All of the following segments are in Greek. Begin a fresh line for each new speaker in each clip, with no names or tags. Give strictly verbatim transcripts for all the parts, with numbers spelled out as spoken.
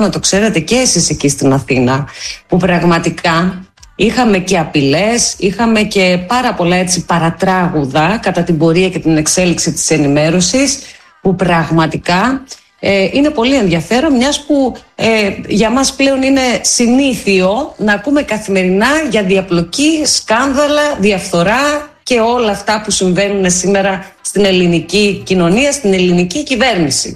να το ξέρετε και εσείς εκεί στην Αθήνα, που πραγματικά είχαμε και απειλές, είχαμε και πάρα πολλά έτσι παρατράγουδα κατά την πορεία και την εξέλιξη της ενημέρωσης, που πραγματικά ε, είναι πολύ ενδιαφέρον, μιας που ε, για μας πλέον είναι συνήθιο να ακούμε καθημερινά για διαπλοκή, σκάνδαλα, διαφθορά και όλα αυτά που συμβαίνουν σήμερα στην ελληνική κοινωνία, στην ελληνική κυβέρνηση.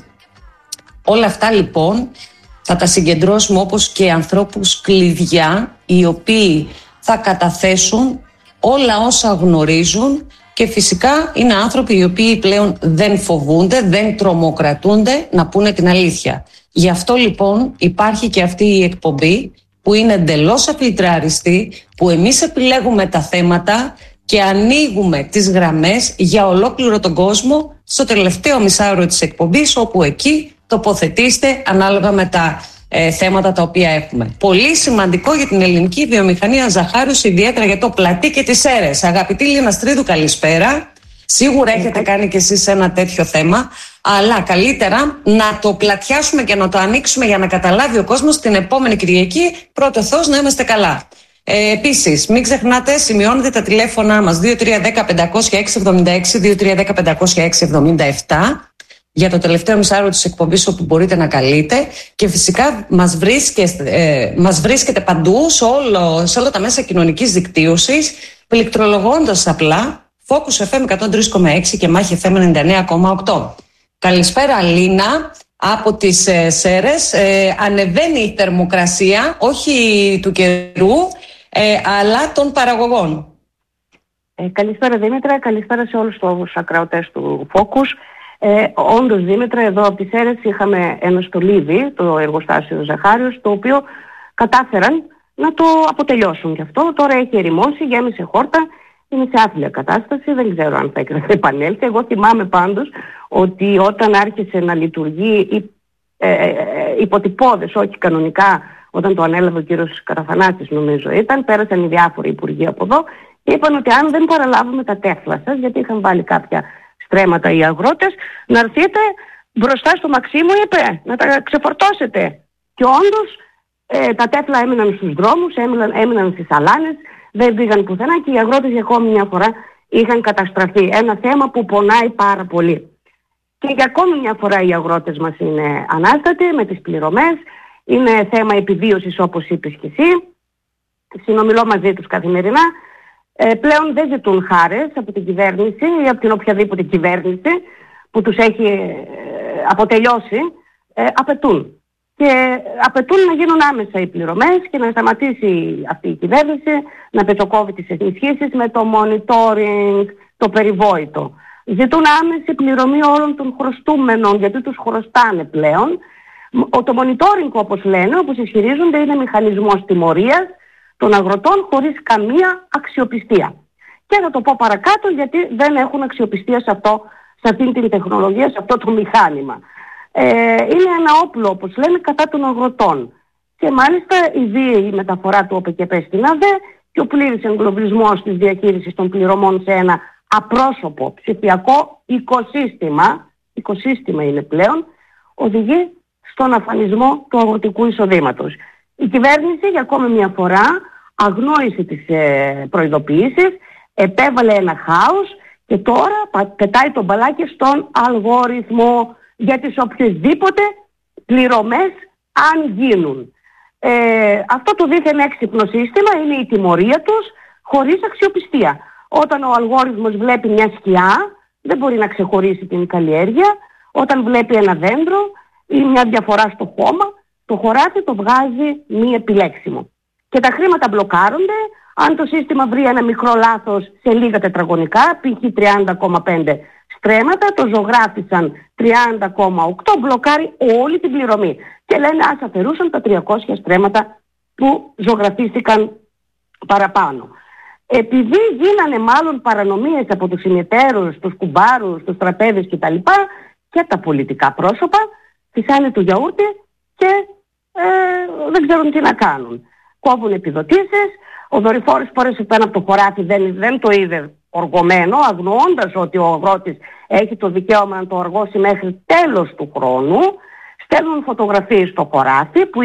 Όλα αυτά λοιπόν θα τα συγκεντρώσουμε, όπως και ανθρώπους κλειδιά, οι οποίοι θα καταθέσουν όλα όσα γνωρίζουν, και φυσικά είναι άνθρωποι οι οποίοι πλέον δεν φοβούνται, δεν τρομοκρατούνται να πούνε την αλήθεια. Γι' αυτό λοιπόν υπάρχει και αυτή η εκπομπή που είναι εντελώς αφιλτράριστη, που εμείς επιλέγουμε τα θέματα και ανοίγουμε τις γραμμές για ολόκληρο τον κόσμο στο τελευταίο μισάωρο της εκπομπής, όπου εκεί τοποθετήστε ανάλογα με τα ε, θέματα τα οποία έχουμε. Πολύ σημαντικό για την ελληνική βιομηχανία ζαχάρους, ιδιαίτερα για το πλατή και τις Σέρρες. Αγαπητή Λίνα Στρίδου, καλησπέρα. Σίγουρα έχετε κάνει κι εσείς ένα τέτοιο θέμα, αλλά καλύτερα να το πλατιάσουμε και να το ανοίξουμε για να καταλάβει ο κόσμος την επόμενη Κυριακή. Πρώτο Θεός να είμαστε καλά. Ε, επίσης, μην ξεχνάτε, σημειώνετε τα τηλέφωνά μας δύο τρία ένα μηδέν πέντε μηδέν έξι εβδομήντα έξι, δύο τρία ένα μηδέν πέντε μηδέν έξι εβδομήντα επτά για το τελευταίο μισάωρο της εκπομπής, όπου μπορείτε να καλείτε, και φυσικά μας βρίσκεστε, ε, μας βρίσκετε παντού σε, όλο, σε όλα τα μέσα κοινωνικής δικτύωσης, πληκτρολογώντας απλά Focus εφ εμ εκατόν τρία κόμμα έξι και Μάχη εφ εμ ενενήντα εννέα κόμμα οκτώ. Καλησπέρα Λίνα από τις ε, Σέρρες. Ε, ανεβαίνει η θερμοκρασία, όχι του καιρού, ε, αλλά των παραγωγών.
Ε, καλησπέρα Δήμητρα, καλησπέρα σε όλους τους ακροατές του Focus. Ε, όντως Δήμητρα, εδώ από τις Σέρρες είχαμε ένα στολίδι, το εργοστάσιο Ζαχάριος, το οποίο κατάφεραν να το αποτελειώσουν γι' αυτό. Τώρα έχει ερημώσει, γέμισε χόρτα, είναι σε άθλια κατάσταση, δεν ξέρω αν θα επανέλθει. Εγώ θυμάμαι πάντως ότι όταν άρχισε να λειτουργεί ε, ε, υποτυπώδες, όχι κανονικά, όταν το ανέλαβε ο κύριος Καραφανάτης νομίζω ήταν, πέρασαν οι διάφοροι υπουργοί από εδώ και είπαν ότι αν δεν παραλάβουμε τα τέφλα σας, γιατί είχαν βάλει κάποια στρέμματα οι αγρότες, να έρθετε μπροστά στο Μαξίμου, είπε, να τα ξεφορτώσετε. Και όντως ε, τα τέφλα έμειναν στους δρόμους, έμειναν, έμειναν στις αλάνες, δεν πήγαν πουθενά και οι αγρότες για ακόμη μια φορά είχαν καταστραφεί. Ένα θέμα που πονάει πάρα πολύ. Και για ακόμη μια φορά οι αγρότες μας είναι ανάστατοι με τις πληρωμές. Είναι θέμα επιβίωσης, όπως είπες και εσύ. Συνομιλώ μαζί τους καθημερινά. Ε, πλέον δεν ζητούν χάρες από την κυβέρνηση ή από την οποιαδήποτε κυβέρνηση που τους έχει ε, αποτελειώσει. Ε, απαιτούν. Και απαιτούν να γίνουν άμεσα οι πληρωμές και να σταματήσει αυτή η κυβέρνηση να πετσοκόβει τις ενισχύσεις με το monitoring, το περιβόητο. Ζητούν άμεση πληρωμή όλων των χρωστούμενων, γιατί τους χρωστάνε πλέον. Το monitoring, όπως λένε, όπως ισχυρίζονται, είναι μηχανισμός τιμωρίας των αγροτών χωρίς καμία αξιοπιστία. Και θα το πω παρακάτω, γιατί δεν έχουν αξιοπιστία σε, αυτό, σε αυτή την τεχνολογία, σε αυτό το μηχάνημα. Ε, είναι ένα όπλο, όπως λένε, κατά των αγροτών. Και μάλιστα η βίαιη μεταφορά του ΟΠΕΚΕΠ στην ΑΔΕ και ο πλήρης εγκλωβισμός της διαχείρισης των πληρωμών σε ένα απρόσωπο ψηφιακό οικοσύστημα, οικοσύστημα είναι πλέον, οδηγεί στον αφανισμό του αγροτικού εισοδήματος. Η κυβέρνηση για ακόμη μια φορά αγνόησε τις ε, προειδοποιήσεις, επέβαλε ένα χάος και τώρα πετάει τον μπαλάκι στον αλγόριθμο για τις οποιασδήποτε πληρωμές αν γίνουν. Ε, αυτό το δίθεν έξυπνο σύστημα είναι η τιμωρία τους χωρίς αξιοπιστία. Όταν ο αλγόριθμος βλέπει μια σκιά, δεν μπορεί να ξεχωρίσει την καλλιέργεια. Όταν βλέπει ένα δέντρο ή μια διαφορά στο χώμα, το χωράφι το βγάζει μη επιλέξιμο. Και τα χρήματα μπλοκάρονται. Αν το σύστημα βρει ένα μικρό λάθος σε λίγα τετραγωνικά, π.χ. τριάντα κόμμα πέντε στρέμματα, το ζωγράφισαν τριάντα κόμμα οκτώ, μπλοκάρει όλη την πληρωμή. Και λένε ας αφαιρούσαν τα τριακόσια στρέμματα που ζωγραφίστηκαν παραπάνω. Επειδή γίνανε μάλλον παρανομίες από τους συνεταίρους, τους κουμπάρους, τους τραπέζες κτλ. Και τα πολιτικά πρόσωπα φυσάνε το γιαούρτι και ε, δεν ξέρουν τι να κάνουν. Κόβουν επιδοτήσεις, ο δορυφόρος πόρεσε πάνω από το χωράφι, δεν, δεν το είδε οργωμένο, αγνοώντας ότι ο αγρότης έχει το δικαίωμα να το οργώσει μέχρι τέλος του χρόνου. στέλνουν φωτογραφίες στο χωράφι που